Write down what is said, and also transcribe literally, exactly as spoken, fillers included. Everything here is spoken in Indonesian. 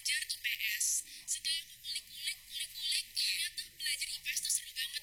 belajar I P S. Setelah aku kulik-kulik, kulik-kulik, ternyata belajar I P S tuh seru banget